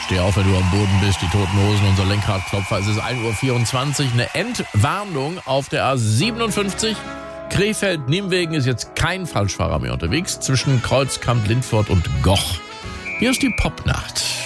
Steh auf, wenn du am Boden bist. Die Toten Hosen, unser Lenkradklopfer. Es ist 1:24 Uhr. Eine Entwarnung auf der A57. Krefeld-Nimwegen ist jetzt kein Falschfahrer mehr unterwegs. Zwischen Kreuzkamp, Lindfurt und Goch. Hier ist die Popnacht.